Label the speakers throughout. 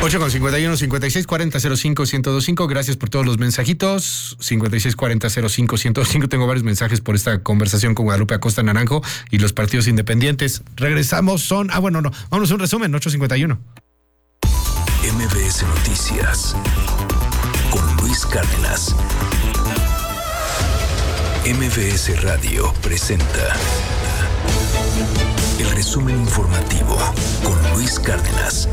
Speaker 1: 8:51, 5640-05-1025. Gracias por todos los mensajitos. 5640-05-1025. Tengo varios mensajes por esta conversación con Guadalupe Acosta Naranjo y los partidos independientes. Regresamos, no. Vámonos a un resumen, 8:51.
Speaker 2: MBS Noticias con Luis Cárdenas. MBS Radio presenta el resumen informativo con Luis Cárdenas.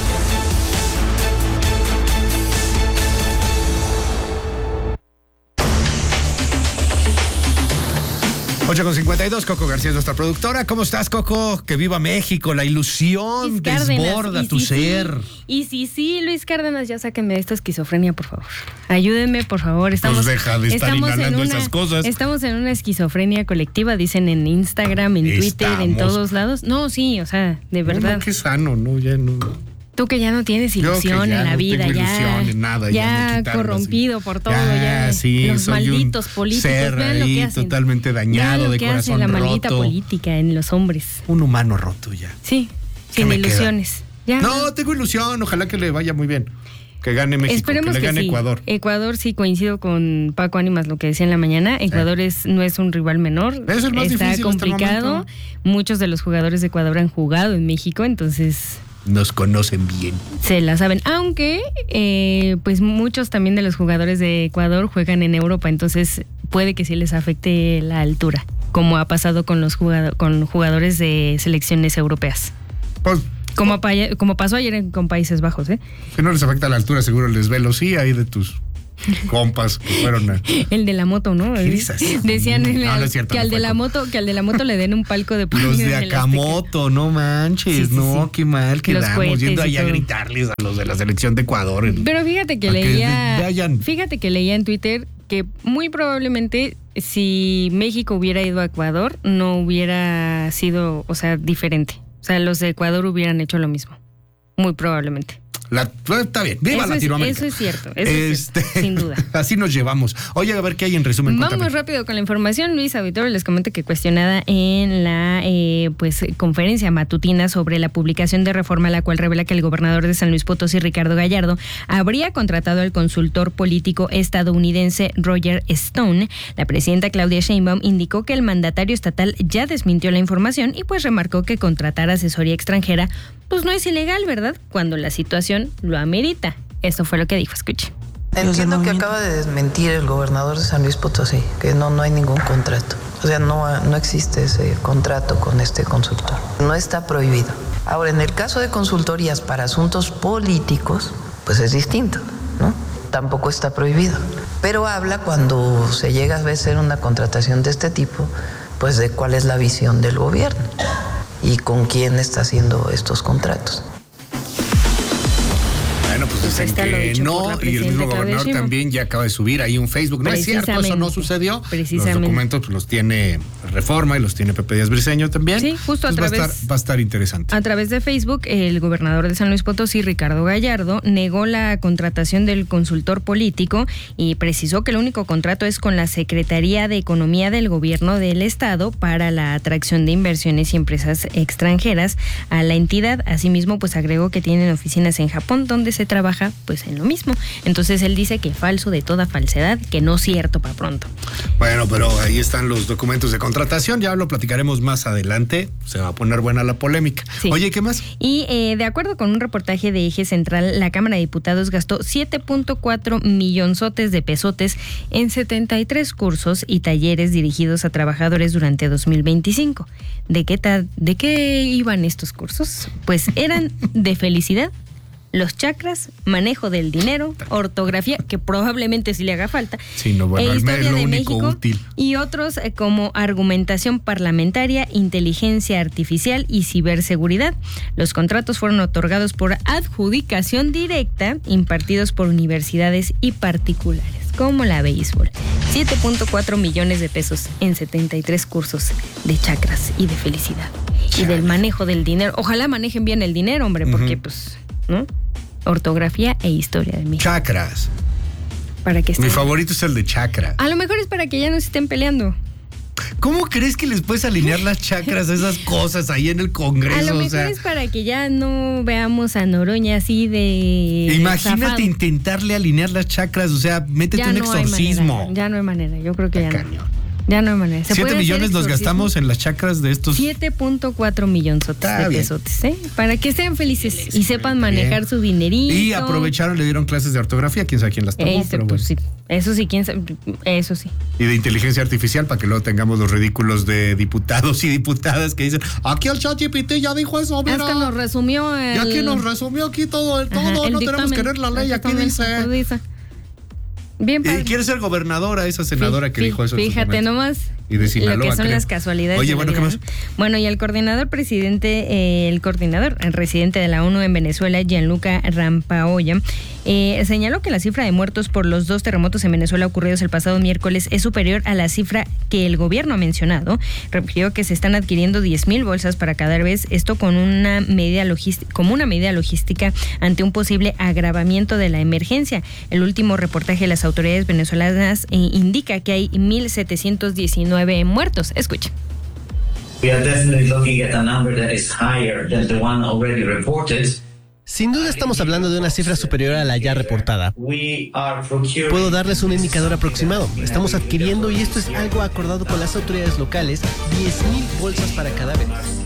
Speaker 1: 8:52, Coco García es nuestra productora. ¿Cómo estás, Coco? Que viva México, la ilusión desborda tu ser.
Speaker 3: Y sí, Luis Cárdenas, ya sáquenme de esta esquizofrenia, por favor. Ayúdenme, por favor.
Speaker 1: Pues deja de estar inhalando esas cosas.
Speaker 3: Estamos en una esquizofrenia colectiva, dicen en Instagram, en Twitter, en todos lados. No, sí, o sea, de verdad.
Speaker 1: No, qué sano, ¿no? Ya no.
Speaker 3: Tú que ya no tienes ilusión en la vida,
Speaker 1: ya
Speaker 3: corrompido por todo,
Speaker 1: sí,
Speaker 3: los malditos políticos,
Speaker 1: ser
Speaker 3: vean lo
Speaker 1: ahí,
Speaker 3: que hacen.
Speaker 1: Totalmente dañado, de corazón roto.
Speaker 3: La maldita política en los hombres.
Speaker 1: Un humano roto ya.
Speaker 3: Sí, sin ilusiones. Ya.
Speaker 1: No, tengo ilusión, ojalá que le vaya muy bien. Que gane México,
Speaker 3: esperemos
Speaker 1: que le gane
Speaker 3: sí.
Speaker 1: Ecuador.
Speaker 3: Ecuador, sí, coincido con Paco Ánimas, lo que decía en la mañana. Ecuador no es un rival menor.
Speaker 1: Es el más
Speaker 3: Está
Speaker 1: difícil
Speaker 3: complicado. Muchos de los jugadores de Ecuador han jugado en México, entonces
Speaker 1: nos conocen bien.
Speaker 3: Se la saben, aunque pues muchos también de los jugadores de Ecuador juegan en Europa, entonces puede que sí les afecte la altura, como ha pasado con los jugadores de selecciones europeas.
Speaker 1: Pues,
Speaker 3: como pasó ayer con Países Bajos, ¿eh?
Speaker 1: Si no les afecta la altura, seguro les ve los sí ahí de tus compas que fueron a...
Speaker 3: El de la moto, ¿no? Decían
Speaker 1: no es cierto,
Speaker 3: que al de la moto le den un palco de
Speaker 1: los de Akamoto, no manches, sí. Qué mal quedamos yendo ahí a gritarles a los de la selección de Ecuador.
Speaker 3: Pero fíjate que leía en Twitter que muy probablemente si México hubiera ido a Ecuador no hubiera sido, diferente. O sea, los de Ecuador hubieran hecho lo mismo. Muy probablemente.
Speaker 1: Está bien, viva Latinoamérica.
Speaker 3: Eso es cierto, sin duda.
Speaker 1: Así nos llevamos. Oye, a ver qué hay en resumen.
Speaker 3: Vamos rápido con la información. Luis Auditorio, les comento que cuestionada en la conferencia matutina sobre la publicación de reforma, la cual revela que el gobernador de San Luis Potosí, Ricardo Gallardo, habría contratado al consultor político estadounidense Roger Stone, la presidenta Claudia Sheinbaum indicó que el mandatario estatal ya desmintió la información y pues remarcó que contratar asesoría extranjera pues no es ilegal, ¿verdad? Cuando la situación lo amerita. Esto fue lo que dijo, escuche.
Speaker 4: Entiendo que acaba de desmentir el gobernador de San Luis Potosí, que no hay ningún contrato. O sea, no existe ese contrato con este consultor. No está prohibido. Ahora, en el caso de consultorías para asuntos políticos, pues es distinto, ¿no? Tampoco está prohibido. Pero habla cuando se llega a hacer una contratación de este tipo, pues de cuál es la visión del gobierno y con quién está haciendo estos contratos.
Speaker 1: Bueno, pues dicen que no, y el mismo gobernador también ya acaba de subir ahí un Facebook. No es cierto, eso no sucedió. Los documentos pues, los tiene Reforma y los tiene Pepe Díaz Briceño también.
Speaker 3: Sí, justo
Speaker 1: pues va a estar interesante.
Speaker 3: A través de Facebook, el gobernador de San Luis Potosí, Ricardo Gallardo, negó la contratación del consultor político y precisó que el único contrato es con la Secretaría de Economía del Gobierno del Estado para la atracción de inversiones y empresas extranjeras a la entidad. Asimismo, pues agregó que tienen oficinas en Japón donde se trabaja pues en lo mismo. Entonces él dice que falso de toda falsedad, que no es cierto para pronto.
Speaker 1: Bueno, pero ahí están los documentos de contratación, ya lo platicaremos más adelante, se va a poner buena la polémica. Sí. Oye, ¿qué más?
Speaker 3: Y de acuerdo con un reportaje de Eje Central, la Cámara de Diputados gastó 7.4 millonzotes de pesotes en 73 cursos y talleres dirigidos a trabajadores durante 2025. ¿De qué iban estos cursos? Pues eran de felicidad, los chakras, manejo del dinero, ortografía, que probablemente sí le haga falta, historia de México útil. Y otros como argumentación parlamentaria, inteligencia artificial y ciberseguridad. Los contratos fueron otorgados por adjudicación directa, impartidos por universidades y particulares, como la béisbol. 7.4 millones de pesos en 73 cursos de chakras y de felicidad. Y del manejo del dinero. Ojalá manejen bien el dinero, hombre, porque pues, ¿no? Ortografía e historia de México.
Speaker 1: Chakras.
Speaker 3: Para que
Speaker 1: mi favorito es el de chakra.
Speaker 3: A lo mejor es para que ya no se estén peleando.
Speaker 1: ¿Cómo crees que les puedes alinear las chakras a esas cosas ahí en el Congreso?
Speaker 3: A lo mejor es para que ya no veamos a Noroña así de...
Speaker 1: Imagínate
Speaker 3: zafado.
Speaker 1: intentarle alinear las chakras, o sea, métete
Speaker 3: Ya
Speaker 1: un
Speaker 3: no hay
Speaker 1: exorcismo.
Speaker 3: manera, ya no hay manera, yo creo que ya no. Ya no hay manera.
Speaker 1: 7 millones nos gastamos en las chakras de estos.
Speaker 3: 7.4 millonzotes de pesotes, ¿eh? Para que sean felices y sepan manejar su dinerito.
Speaker 1: Y aprovecharon, le dieron clases de ortografía, quién sabe quién las tomó, pero bueno.
Speaker 3: Sí. Eso sí, quién sabe, eso sí.
Speaker 1: Y de inteligencia artificial para que luego tengamos los ridículos de diputados y diputadas que dicen, aquí el ChatGPT ya dijo eso, mira.
Speaker 3: Hasta nos resumió
Speaker 1: Ya aquí nos resumió aquí todo,
Speaker 3: el
Speaker 1: no
Speaker 3: dictamen,
Speaker 1: tenemos que leer la ley, aquí dice.
Speaker 3: Bien padre.
Speaker 1: Y quiere ser gobernadora esa senadora que dijo eso.
Speaker 3: Fíjate nomás.
Speaker 1: Y de Sinaloa,
Speaker 3: lo que son
Speaker 1: creo.
Speaker 3: las casualidades.
Speaker 1: Oye, bueno, ¿qué más?
Speaker 3: Bueno, y el coordinador residente de la ONU en Venezuela, Gianluca Rampaolla, señaló que la cifra de muertos por los 2 terremotos en Venezuela ocurridos el pasado miércoles es superior a la cifra que el gobierno ha mencionado. Refirió que se están adquiriendo 10,000 bolsas para cadáveres, esto como una medida logística ante un posible agravamiento de la emergencia. El último reportaje de las autoridades venezolanas indica que hay 1,719 muertos. Escuchen.
Speaker 5: We are definitely looking at a number that is higher than the one already reported.
Speaker 6: Sin duda estamos hablando de una cifra superior a la ya reportada. Puedo darles un indicador aproximado. Estamos adquiriendo, y esto es algo acordado con las autoridades locales, 10,000 bolsas para cadáveres.